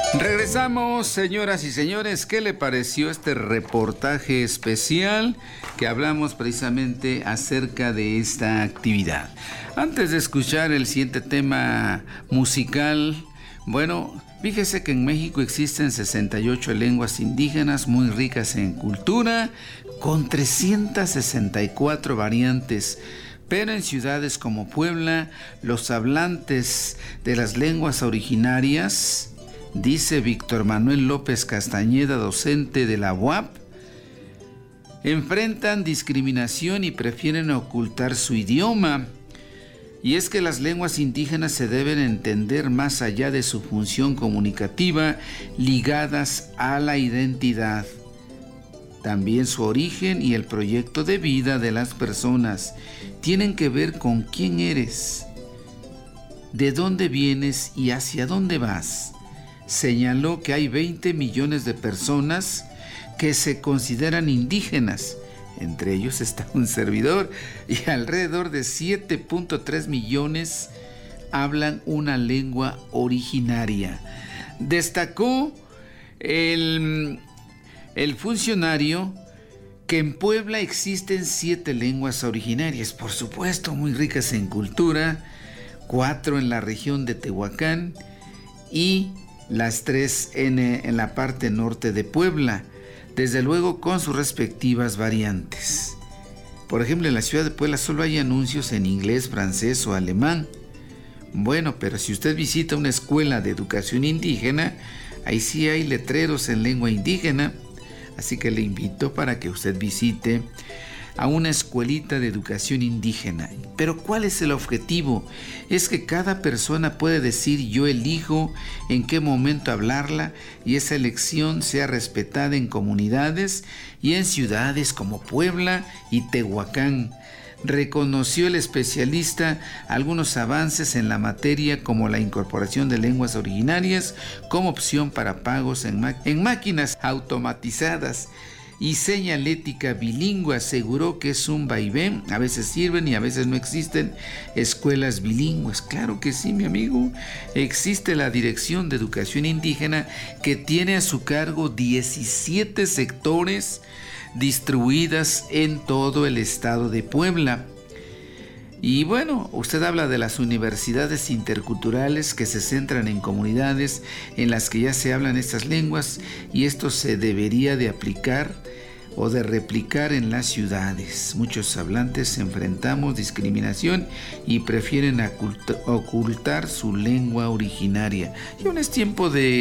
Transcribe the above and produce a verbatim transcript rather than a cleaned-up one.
Regresamos, señoras y señores. ¿Qué le pareció este reportaje especial que hablamos precisamente acerca de esta actividad? Antes de escuchar el siguiente tema musical, bueno, fíjese que en México existen sesenta y ocho lenguas indígenas muy ricas en cultura, con trescientas sesenta y cuatro variantes. Pero en ciudades como Puebla, los hablantes de las lenguas originarias, dice Víctor Manuel López Castañeda, docente de la U A P, enfrentan discriminación y prefieren ocultar su idioma. Y es que las lenguas indígenas se deben entender más allá de su función comunicativa, ligadas a la identidad. También su origen y el proyecto de vida de las personas tienen que ver con quién eres, de dónde vienes y hacia dónde vas. Señaló que hay veinte millones de personas que se consideran indígenas, entre ellos está un servidor, y alrededor de siete punto tres millones hablan una lengua originaria. Destacó el, el funcionario que en Puebla existen siete lenguas originarias, por supuesto muy ricas en cultura, cuatro en la región de Tehuacán y las tres en, en la parte norte de Puebla, desde luego con sus respectivas variantes. Por ejemplo, en la ciudad de Puebla solo hay anuncios en inglés, francés o alemán. Bueno, pero si usted visita una escuela de educación indígena, ahí sí hay letreros en lengua indígena, así que le invito para que usted visite a una escuelita de educación indígena. Pero ¿cuál es el objetivo? Es que cada persona puede decir yo elijo en qué momento hablarla y esa elección sea respetada en comunidades y en ciudades como Puebla y Tehuacán. Reconoció el especialista algunos avances en la materia como la incorporación de lenguas originarias como opción para pagos en, ma- en máquinas automatizadas y señalética bilingüe. Aseguró que es un vaivén, a veces sirven y a veces no existen escuelas bilingües. Claro que sí, mi amigo. Existe la Dirección de Educación Indígena que tiene a su cargo diecisiete sectores distribuidas en todo el estado de Puebla. Y bueno, usted habla de las universidades interculturales que se centran en comunidades en las que ya se hablan estas lenguas, y esto se debería de aplicar o de replicar en las ciudades. Muchos hablantes enfrentamos discriminación y prefieren ocultar su lengua originaria. Y aún es tiempo de